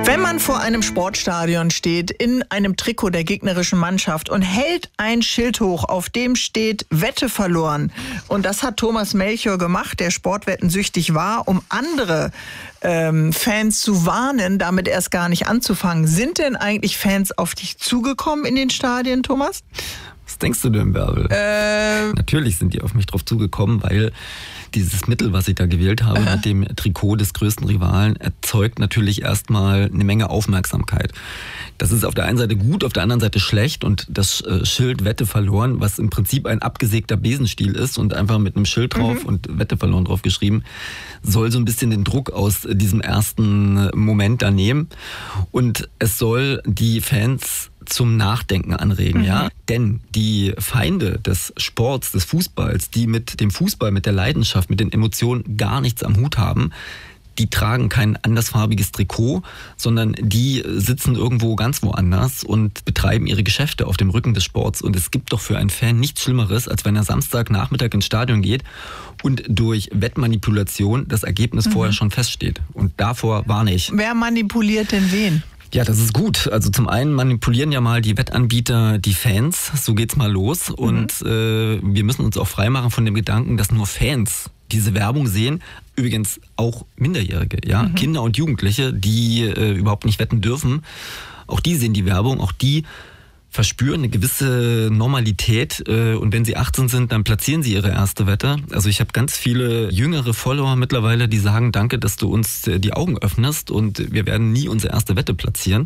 Wenn man vor einem Sportstadion steht, in einem Trikot der gegnerischen Mannschaft und hält ein Schild hoch, auf dem steht Wette verloren. Und das hat Thomas Melchior gemacht, der sportwettensüchtig war, um andere Fans zu warnen, damit erst gar nicht anzufangen. Sind denn eigentlich Fans auf dich zugekommen in den Stadien, Thomas? Was denkst du denn, Bärbel? Natürlich sind die auf mich drauf zugekommen, weil dieses Mittel, was ich da gewählt habe, mit dem Trikot des größten Rivalen, erzeugt natürlich erstmal eine Menge Aufmerksamkeit. Das ist auf der einen Seite gut, auf der anderen Seite schlecht, und das Schild Wette verloren, was im Prinzip ein abgesägter Besenstiel ist und einfach mit einem Schild drauf und Wette verloren drauf geschrieben, soll so ein bisschen den Druck aus diesem ersten Moment da nehmen, und es soll die Fans zum Nachdenken anregen, ja. Denn die Feinde des Sports, des Fußballs, die mit dem Fußball, mit der Leidenschaft, mit den Emotionen gar nichts am Hut haben, die tragen kein andersfarbiges Trikot, sondern die sitzen irgendwo ganz woanders und betreiben ihre Geschäfte auf dem Rücken des Sports. Und es gibt doch für einen Fan nichts Schlimmeres, als wenn er Samstagnachmittag ins Stadion geht und durch Wettmanipulation das Ergebnis vorher schon feststeht. Und davor warne ich. Wer manipuliert denn wen? Ja, das ist gut. Also zum einen manipulieren ja mal die Wettanbieter die Fans, so geht's mal los. Und wir müssen uns auch freimachen von dem Gedanken, dass nur Fans diese Werbung sehen. Übrigens auch Minderjährige, ja, Kinder und Jugendliche, die überhaupt nicht wetten dürfen. Auch die sehen die Werbung, auch die verspüren eine gewisse Normalität, und wenn sie 18 sind, dann platzieren sie ihre erste Wette. Also ich habe ganz viele jüngere Follower mittlerweile, die sagen, danke, dass du uns die Augen öffnest, und wir werden nie unsere erste Wette platzieren.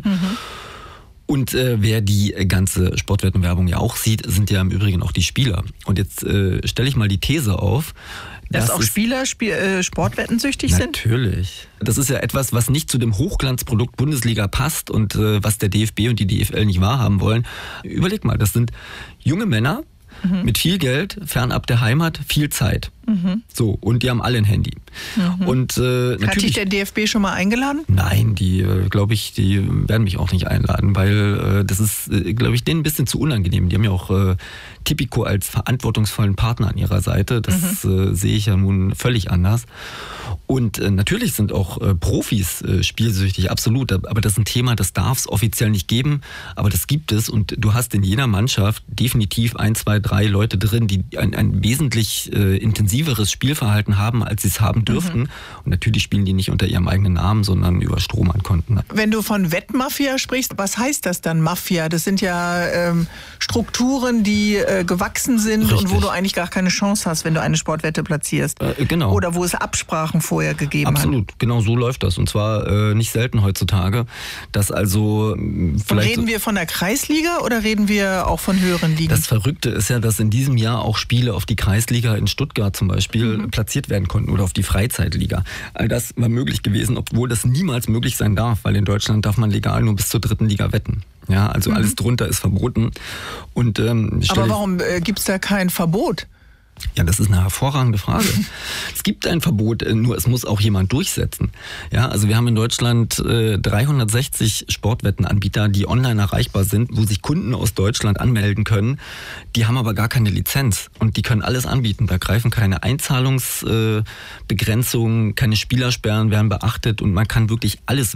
Und wer die ganze Sportwettenwerbung ja auch sieht, sind ja im Übrigen auch die Spieler. Und jetzt stelle ich mal die These auf, dass auch Spieler sportwettensüchtig sind? Natürlich. Das ist ja etwas, was nicht zu dem Hochglanzprodukt Bundesliga passt und was der DFB und die DFL nicht wahrhaben wollen. Überleg mal, das sind junge Männer mit viel Geld, fernab der Heimat, viel Zeit. So, und die haben alle ein Handy. Und natürlich, hat dich der DFB schon mal eingeladen? Nein, die glaube ich, die werden mich auch nicht einladen, weil das ist, glaube ich, denen ein bisschen zu unangenehm. Die haben ja auch Tipico als verantwortungsvollen Partner an ihrer Seite. Das sehe ich ja nun völlig anders. Und natürlich sind auch Profis spielsüchtig, absolut. Aber das ist ein Thema, das darf es offiziell nicht geben. Aber das gibt es, und du hast in jeder Mannschaft definitiv 1, 2, 3 Leute drin, die ein wesentlich intensiveres Spielverhalten haben, als sie es haben dürften. Und natürlich spielen die nicht unter ihrem eigenen Namen, sondern über Strohmannkonten. Wenn du von Wettmafia sprichst, was heißt das dann, Mafia? Das sind ja Strukturen, die gewachsen sind. Richtig. Und wo du eigentlich gar keine Chance hast, wenn du eine Sportwette platzierst. Genau. Oder wo es Absprachen vorher gegeben hat. Absolut, genau so läuft das. Und zwar nicht selten heutzutage, dass also vielleicht... Und reden wir von der Kreisliga oder reden wir auch von höheren Ligen? Das Verrückte ist ja, dass in diesem Jahr auch Spiele auf die Kreisliga in Stuttgart zum Beispiel platziert werden konnten oder auf die Freizeitliga. All das war möglich gewesen, obwohl das niemals möglich sein darf, weil in Deutschland darf man legal nur bis zur 3. Liga wetten. Ja, also alles drunter ist verboten. Und, aber warum gibt es da kein Verbot? Ja, das ist eine hervorragende Frage. Es gibt ein Verbot, nur es muss auch jemand durchsetzen. Ja, also wir haben in Deutschland 360 Sportwettenanbieter, die online erreichbar sind, wo sich Kunden aus Deutschland anmelden können. Die haben aber gar keine Lizenz und die können alles anbieten. Da greifen keine Einzahlungsbegrenzungen, keine Spielersperren werden beachtet und man kann wirklich alles